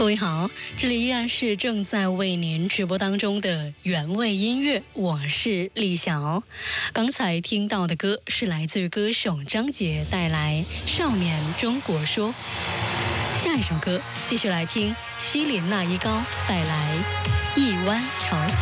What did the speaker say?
各位好，这里依然是正在为您直播当中的原味音乐，我是李晓。刚才听到的歌是来自于歌手张杰带来《少年中国说》。下一首歌继续来听希林娜依高带来《一湾潮起》。